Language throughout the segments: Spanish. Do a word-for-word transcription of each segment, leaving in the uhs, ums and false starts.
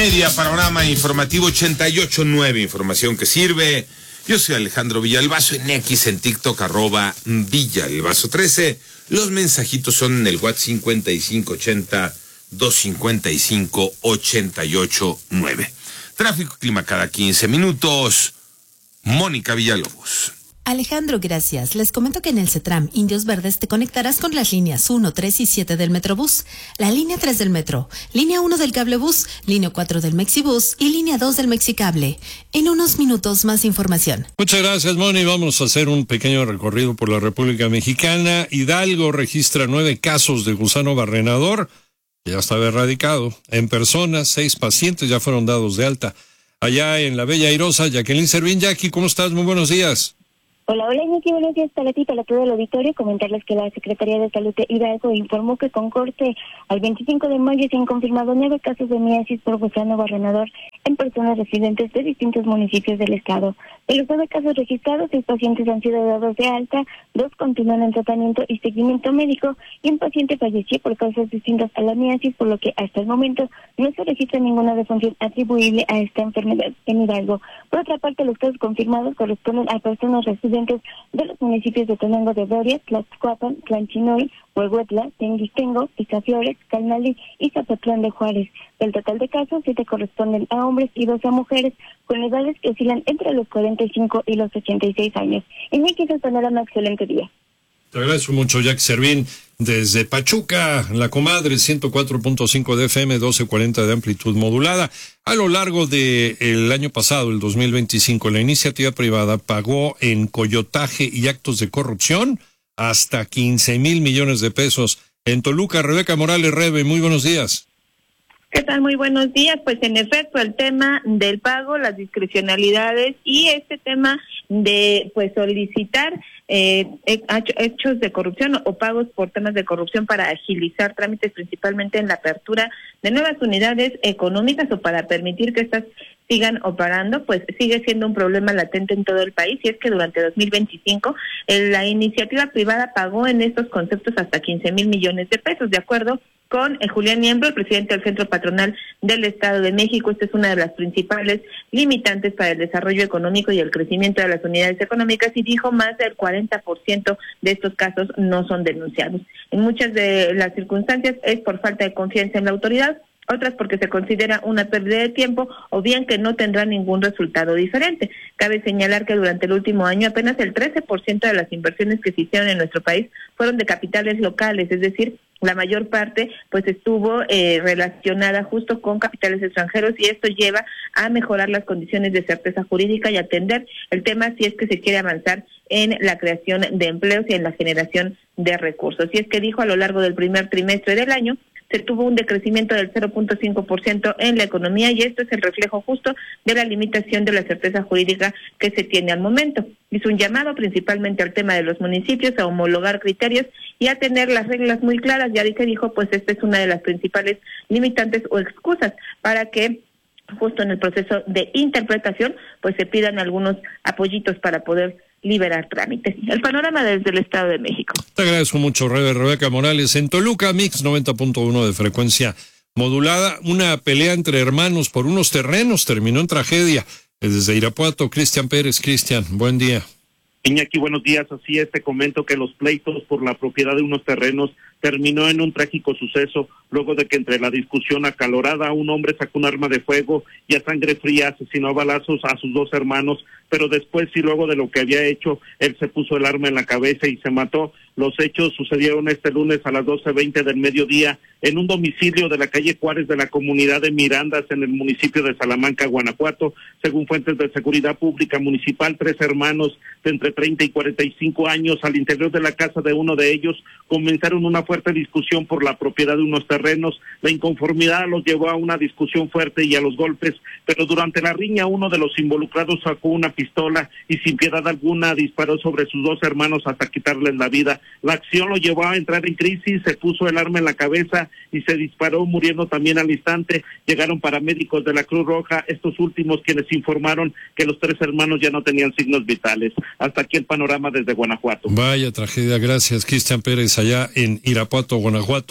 media, panorama informativo ochenta y ocho punto nueve, información que sirve. Yo soy Alejandro Villalbazo, en X, en TikTok, arroba Villalbazo trece. Los mensajitos son en el WhatsApp cincuenta y cinco ochenta, doscientos cincuenta y cinco, ochenta y ocho nueve. Tráfico, clima cada quince minutos. Mónica Villalobos. Alejandro, gracias. Les comento que en el CETRAM Indios Verdes te conectarás con las líneas uno, tres y siete del Metrobús, la línea tres del Metro, línea uno del Cablebús, línea cuatro del Mexibús y línea dos del Mexicable. En unos minutos más información. Muchas gracias, Moni. Vamos a hacer un pequeño recorrido por la República Mexicana. Hidalgo registra nueve casos de gusano barrenador. Ya estaba erradicado. En personas, seis pacientes ya fueron dados de alta. Allá en la Bella Airosa, Jacqueline Servín. Jackie, ¿cómo estás? Muy buenos días. Hola, hola, Iñaki, buenos días para ti, para todo el auditorio. Comentarles que la Secretaría de Salud de Hidalgo informó que con corte al veinticinco de mayo se han confirmado nueve casos de miasis por gusano barrenador en personas residentes de distintos municipios del estado. De los nueve casos registrados, seis pacientes han sido dados de alta, dos continúan en tratamiento y seguimiento médico y un paciente falleció por causas distintas a la miasis, por lo que hasta el momento no se registra ninguna defunción atribuible a esta enfermedad en Hidalgo. Por otra parte, los casos confirmados corresponden a personas residentes de los municipios de Tenango de Doria, Tlaxcuapan, Tlanchinoy, Huehuetla, Tenguitengo, Picafiores, Calnali y Zapotlán de Juárez. Del total de casos, siete corresponden a hombres y dos a mujeres, con edades que oscilan entre los cuarenta y cinco y los ochenta y seis años. En X el panorama, excelente día. Te agradezco mucho, Jack Servín, desde Pachuca, La Comadre, ciento cuatro punto cinco de F M, doce cuarenta de amplitud modulada. A lo largo del año pasado, el dos mil veinticinco, la iniciativa privada pagó en coyotaje y actos de corrupción hasta quince mil millones de pesos. En Toluca, Rebeca Morales Rebe, muy buenos días. ¿Qué tal? Muy buenos días. Pues en efecto, el tema del pago, las discrecionalidades y este tema de pues solicitar eh, hechos de corrupción o pagos por temas de corrupción para agilizar trámites, principalmente en la apertura de nuevas unidades económicas o para permitir que estas sigan operando, pues sigue siendo un problema latente en todo el país, y es que durante dos mil veinticinco eh, la iniciativa privada pagó en estos conceptos hasta quince mil millones de pesos, de acuerdo con eh, Julián Niembro, el presidente del Centro Patronal del Estado de México. Esta es una de las principales limitantes para el desarrollo económico y el crecimiento de las unidades económicas, y dijo más del cuarenta por ciento de estos casos no son denunciados. En muchas de las circunstancias es por falta de confianza en la autoridad, otras porque se considera una pérdida de tiempo o bien que no tendrá ningún resultado diferente. Cabe señalar que durante el último año apenas el trece por ciento de las inversiones que se hicieron en nuestro país fueron de capitales locales, es decir, la mayor parte pues estuvo eh, relacionada justo con capitales extranjeros, y esto lleva a mejorar las condiciones de certeza jurídica y atender el tema si es que se quiere avanzar en la creación de empleos y en la generación de recursos. Y es que dijo, a lo largo del primer trimestre del año se tuvo un decrecimiento del cero punto cinco por ciento en la economía, y esto es el reflejo justo de la limitación de la certeza jurídica que se tiene al momento. Hizo un llamado principalmente al tema de los municipios a homologar criterios y a tener las reglas muy claras. Ya que dijo, pues esta es una de las principales limitantes o excusas para que justo en el proceso de interpretación pues se pidan algunos apoyitos para poder liberar trámites. El panorama desde el Estado de México. Te agradezco mucho, Rebe. Rebeca Morales. En Toluca, Mix noventa punto uno de frecuencia modulada. Una pelea entre hermanos por unos terrenos terminó en tragedia. Desde Irapuato, Cristian Pérez. Cristian, buen día. Iñaki, buenos días. Así es, te comento que los pleitos por la propiedad de unos terrenos terminó en un trágico suceso, luego de que entre la discusión acalorada un hombre sacó un arma de fuego y a sangre fría asesinó a balazos a sus dos hermanos, pero después y luego de lo que había hecho, él se puso el arma en la cabeza y se mató. Los hechos sucedieron este lunes a las doce veinte del mediodía en un domicilio de la calle Juárez de la comunidad de Mirandas en el municipio de Salamanca, Guanajuato. Según fuentes de seguridad pública municipal, tres hermanos de entre treinta y cuarenta y cinco años al interior de la casa de uno de ellos comenzaron una fuerte discusión por la propiedad de unos terrenos. La inconformidad los llevó a una discusión fuerte y a los golpes, pero durante la riña uno de los involucrados sacó una pistola y sin piedad alguna disparó sobre sus dos hermanos hasta quitarles la vida. La acción lo llevó a entrar en crisis, se puso el arma en la cabeza y se disparó, muriendo también al instante. Llegaron paramédicos de la Cruz Roja, estos últimos quienes informaron que los tres hermanos ya no tenían signos vitales. Hasta aquí el panorama desde Guanajuato. Vaya tragedia, gracias, Cristian Pérez, allá en Irapuato, Guanajuato.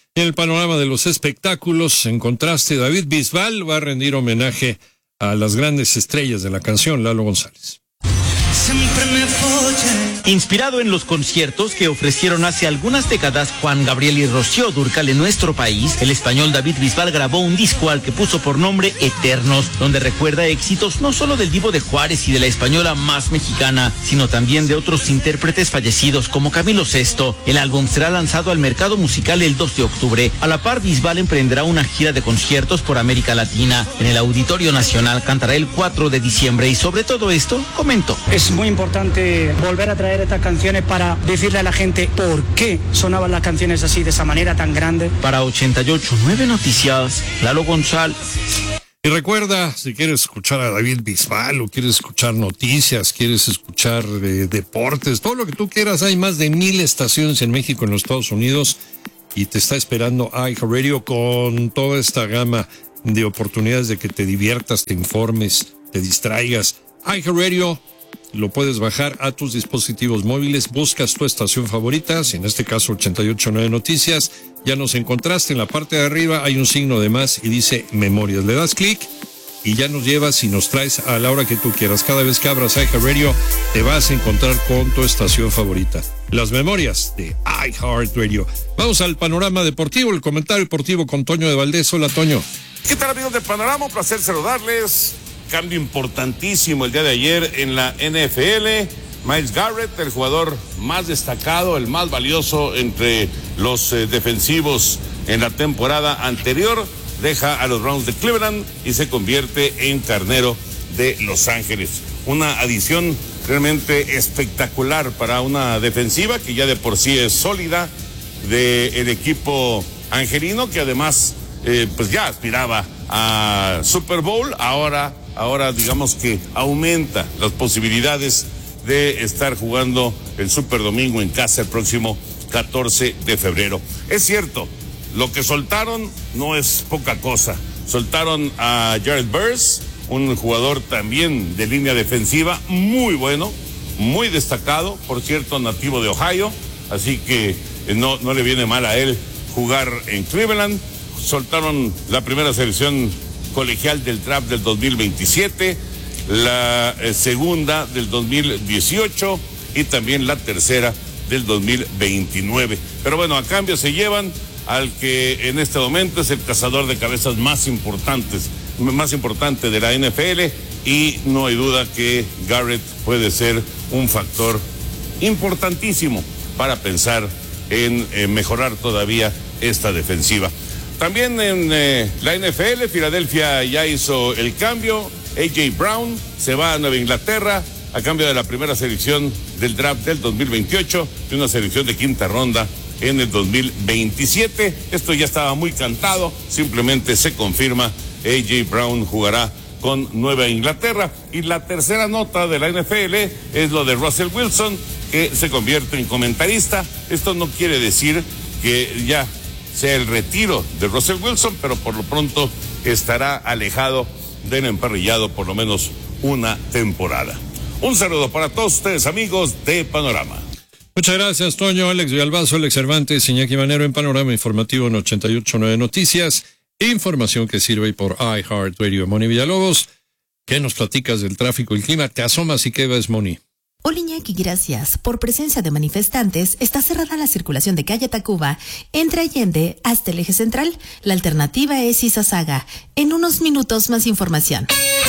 En el panorama de los espectáculos, en contraste, David Bisbal va a rendir homenaje a las grandes estrellas de la canción, Lalo González. Inspirado en los conciertos que ofrecieron hace algunas décadas Juan Gabriel y Rocío Dúrcal en nuestro país, el español David Bisbal grabó un disco al que puso por nombre Eternos, donde recuerda éxitos no solo del Divo de Juárez y de la española más mexicana, sino también de otros intérpretes fallecidos como Camilo Sesto. El álbum será lanzado al mercado musical el dos de octubre. A la par, Bisbal emprenderá una gira de conciertos por América Latina. En el Auditorio Nacional cantará el cuatro de diciembre y sobre todo esto comentó. Es muy importante volver a traer estas canciones para decirle a la gente por qué sonaban las canciones así, de esa manera tan grande. Para ochenta y ocho punto nueve Noticias, Lalo González. Y recuerda, si quieres escuchar a David Bisbal o quieres escuchar noticias, quieres escuchar eh, deportes, todo lo que tú quieras, hay más de mil estaciones en México, en los Estados Unidos, y te está esperando iHeartRadio con toda esta gama de oportunidades de que te diviertas, te informes, te distraigas. iHeartRadio lo puedes bajar a tus dispositivos móviles, buscas tu estación favorita, en este caso ochenta y ocho punto nueve Noticias, ya nos encontraste, en la parte de arriba hay un signo de más y dice Memorias, le das clic y ya nos llevas y nos traes a la hora que tú quieras. Cada vez que abras iHeartRadio te vas a encontrar con tu estación favorita. Las memorias de iHeartRadio. Vamos al panorama deportivo, el comentario deportivo con Toño de Valdés. Hola, Toño. ¿Qué tal, amigos del Panorama? Un placer saludarles. Cambio importantísimo el día de ayer en la N F L. Myles Garrett, el jugador más destacado, el más valioso entre los eh, defensivos en la temporada anterior, deja a los Browns de Cleveland y se convierte en carnero de Los Ángeles. Una adición realmente espectacular para una defensiva que ya de por sí es sólida, del equipo angelino, que además eh, pues ya aspiraba a Super Bowl. Ahora Ahora digamos que aumenta las posibilidades de estar jugando el Super Domingo en casa el próximo catorce de febrero. Es cierto, lo que soltaron no es poca cosa. Soltaron a Jared Verse, un jugador también de línea defensiva muy bueno, muy destacado, por cierto, nativo de Ohio, así que no, no le viene mal a él jugar en Cleveland. Soltaron la primera selección colegial del draft del dos mil veintisiete, la eh, segunda del dos mil dieciocho y también la tercera del dos mil veintinueve. Pero bueno, a cambio se llevan al que en este momento es el cazador de cabezas más importantes, más importante de la N F L, y no hay duda que Garrett puede ser un factor importantísimo para pensar en eh, mejorar todavía esta defensiva. También en eh, la N F L, Filadelfia ya hizo el cambio. A J Brown se va a Nueva Inglaterra a cambio de la primera selección del draft del dos mil veintiocho y una selección de quinta ronda en el dos mil veintisiete. Esto ya estaba muy cantado, simplemente se confirma. A J Brown jugará con Nueva Inglaterra. Y la tercera nota de la N F L es lo de Russell Wilson, que se convierte en comentarista. Esto no quiere decir que ya sea el retiro de Russell Wilson, pero por lo pronto estará alejado del emparrillado por lo menos una temporada. Un saludo para todos ustedes, amigos de Panorama. Muchas gracias, Toño. Alex Villalbazo, Alex Cervantes, Iñaki Manero en Panorama Informativo en ochenta y ocho punto nueve Noticias. Información que sirve por iHeartRadio. Moni Villalobos, ¿qué nos platicas del tráfico y el clima? Te asomas y qué ves, Moni. Hola Iñaki, gracias. Por presencia de manifestantes, está cerrada la circulación de calle Tacuba entre Allende hasta el eje central. La alternativa es Izazaga. En unos minutos más información.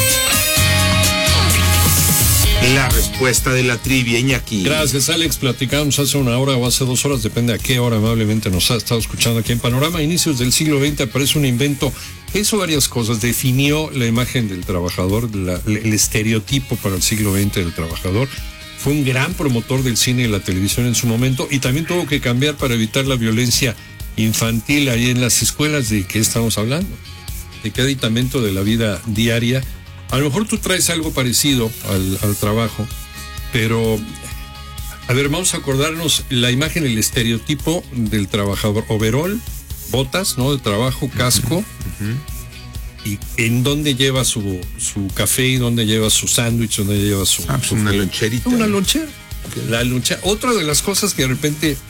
La respuesta de la trivia, Iñaki. Gracias, Alex. Platicamos hace una hora o hace dos horas, depende a qué hora amablemente nos ha estado escuchando aquí en Panorama. Inicios del siglo veinte aparece un invento que hizo varias cosas. Definió la imagen del trabajador, la, el estereotipo para el siglo veinte del trabajador. Fue un gran promotor del cine y la televisión en su momento, y también tuvo que cambiar para evitar la violencia infantil ahí en las escuelas. ¿De qué estamos hablando? De qué aditamento de la vida diaria. A lo mejor tú traes algo parecido al, al trabajo, pero a ver, vamos a acordarnos la imagen, el estereotipo del trabajador: overol, botas, ¿no? De trabajo, casco. Uh-huh. Y en dónde lleva su, su café, y dónde lleva su sándwich, dónde lleva su... Ah, pues su una loncherita. Una lonchera. La lonchera. Otra de las cosas que de repente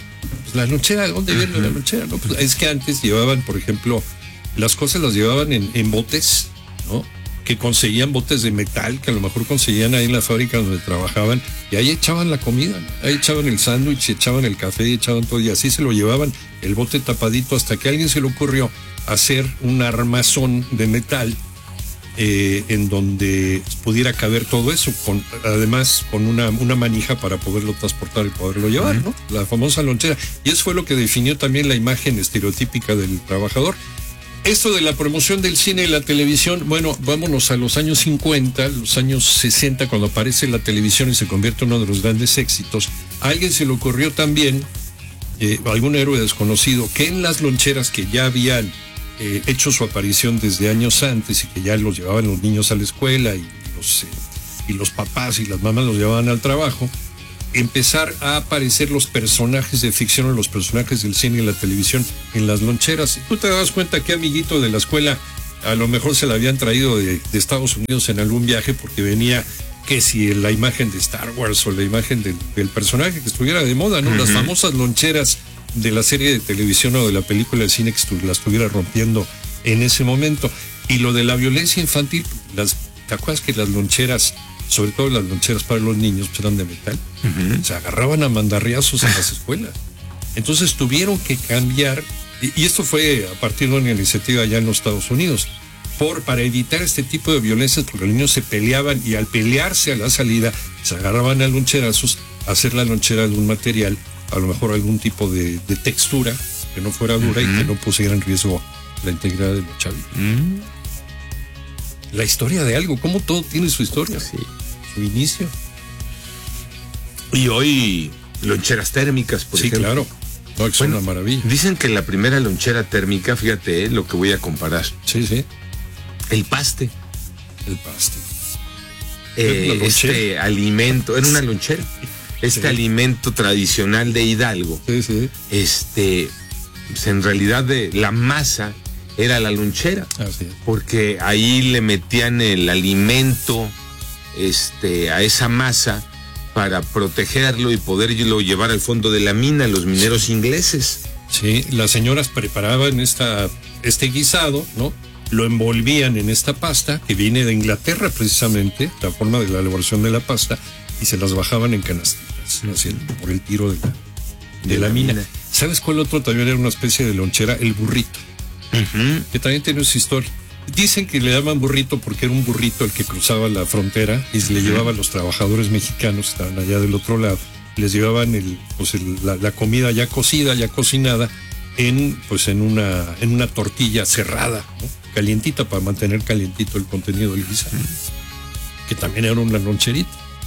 Pues la lonchera, ¿de dónde viene uh-huh. la lonchera? No, pues es que antes llevaban, por ejemplo, las cosas las llevaban en, en botes, ¿no? Que conseguían botes de metal, que a lo mejor conseguían ahí en la fábrica donde trabajaban, y ahí echaban la comida, ¿no? Ahí echaban el sándwich, echaban el café, y echaban todo, y así se lo llevaban, el bote tapadito, hasta que a alguien se le ocurrió hacer un armazón de metal eh, en donde pudiera caber todo eso, con, además con una, una manija para poderlo transportar y poderlo llevar, ¿no? La famosa lonchera. Y eso fue lo que definió también la imagen estereotípica del trabajador. Esto de la promoción del cine y la televisión, bueno, vámonos a los años cincuenta, los años sesenta, cuando aparece la televisión y se convierte en uno de los grandes éxitos. A alguien se le ocurrió también, eh, algún héroe desconocido, que en las loncheras que ya habían eh, hecho su aparición desde años antes y que ya los llevaban los niños a la escuela y los, eh, y los papás y las mamás los llevaban al trabajo, empezar a aparecer los personajes de ficción o los personajes del cine y la televisión en las loncheras. Y tú te das cuenta que amiguito de la escuela a lo mejor se la habían traído de, de Estados Unidos en algún viaje porque venía que si la imagen de Star Wars o la imagen del, del personaje que estuviera de moda, ¿no? Uh-huh. Las famosas loncheras de la serie de televisión o de la película de cine que estu- la estuviera rompiendo en ese momento. Y lo de la violencia infantil, las, ¿te acuerdas que las loncheras, sobre todo las loncheras para los niños, pues eran de metal? Uh-huh. Se agarraban a mandarriazos en las escuelas. Entonces tuvieron que cambiar, y, y esto fue a partir de una iniciativa allá en los Estados Unidos, por, para evitar este tipo de violencias, porque los niños se peleaban y al pelearse a la salida se agarraban a loncherazos, a hacer la lonchera de un material, a lo mejor algún tipo de, de textura que no fuera dura uh-huh. y que no pusiera en riesgo la integridad de los chavitos. Uh-huh. La historia de algo, cómo todo tiene su historia, sí. Su inicio. Y hoy loncheras térmicas, por sí, ejemplo. Sí, claro. No, es bueno, una maravilla. Dicen que la primera lonchera térmica, fíjate, eh, lo que voy a comparar. Sí, sí. El paste. El paste. Eh, este alimento, era una lonchera. Este sí. alimento tradicional de Hidalgo. Sí, sí. Este, pues en realidad de la masa era la lonchera. Así es. Porque ahí le metían el alimento este, a esa masa para protegerlo y poderlo llevar al fondo de la mina, los mineros ingleses. Sí, las señoras preparaban esta, este guisado, ¿no? Lo envolvían en esta pasta que viene de Inglaterra precisamente, la forma de la elaboración de la pasta, y se las bajaban en canastitas, ¿no? Así, por el tiro de la, de de la, la mina. mina. ¿Sabes cuál otro también era una especie de lonchera? El burrito, uh-huh. que también tiene su historia. Dicen que le llaman burrito porque era un burrito el que cruzaba la frontera y se le llevaba a los trabajadores mexicanos que estaban allá del otro lado, les llevaban el, pues el, la, la comida ya cocida, ya cocinada, en, pues en una, en una tortilla cerrada, ¿no? Calientita, para mantener calientito el contenido del guisado, mm. que también era una loncherita.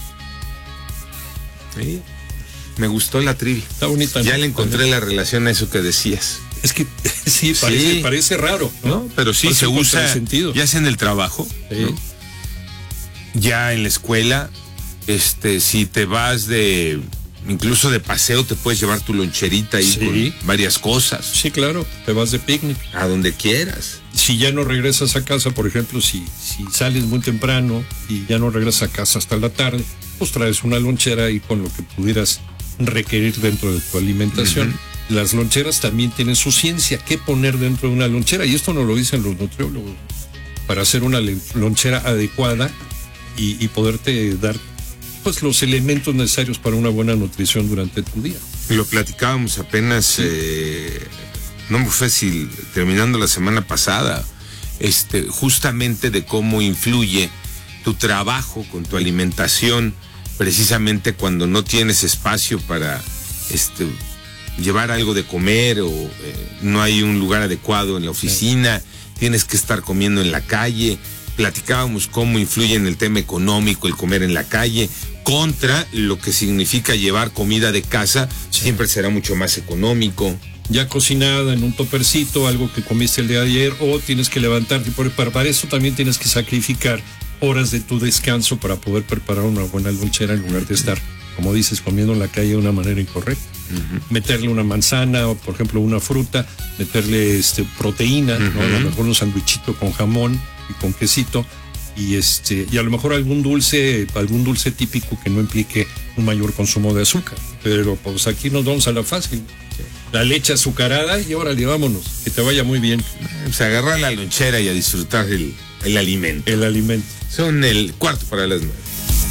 Sí. Me gustó la trivia. Está bonita. Ya ¿no? le encontré también la relación a eso que decías. Es que sí, parece, sí. parece raro, ¿no? ¿no? Pero sí, parece se usa, sentido. Ya sea en el trabajo, sí. ¿no? Ya en la escuela, este, si te vas de, incluso de paseo, te puedes llevar tu loncherita ahí sí. con varias cosas. Sí, claro, te vas de picnic. A donde quieras. Si ya no regresas a casa, por ejemplo, si, si sales muy temprano y ya no regresas a casa hasta la tarde, pues traes una lonchera ahí con lo que pudieras requerir dentro de tu alimentación. Uh-huh. Las loncheras también tienen su ciencia, qué poner dentro de una lonchera, y esto nos lo dicen los nutriólogos, para hacer una lonchera adecuada y, y poderte dar pues los elementos necesarios para una buena nutrición durante tu día. Lo platicábamos apenas, sí. eh, no me fue si terminando la semana pasada, este, justamente de cómo influye tu trabajo con tu alimentación, precisamente cuando no tienes espacio para este, llevar algo de comer o eh, no hay un lugar adecuado en la oficina, sí. tienes que estar comiendo en la calle. Platicábamos cómo influye en el tema económico el comer en la calle, contra lo que significa llevar comida de casa, sí. siempre será mucho más económico. Ya cocinada en un topercito, algo que comiste el día de ayer, o tienes que levantarte, para, para eso también tienes que sacrificar horas de tu descanso para poder preparar una buena lonchera en lugar de estar, como dices, comiendo en la calle de una manera incorrecta. Uh-huh. Meterle una manzana o, por ejemplo, una fruta, meterle este, proteína, uh-huh. ¿no? A lo mejor un sandwichito con jamón y con quesito, y este y a lo mejor algún dulce, algún dulce típico que no implique un mayor consumo de azúcar. Pero pues aquí nos vamos a la fácil. Sí. la leche azucarada y órale, vámonos, que te vaya muy bien. Pues agarrar la lonchera y a disfrutar el, el alimento. El alimento. Son el cuarto para las nueve.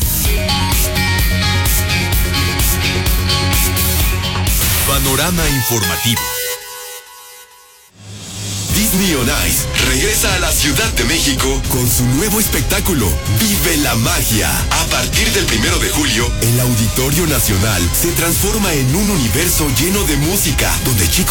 Panorama informativo. Disney on Ice regresa a la Ciudad de México con su nuevo espectáculo, Vive la Magia. A partir del primero de julio, el Auditorio Nacional se transforma en un universo lleno de música, donde chicos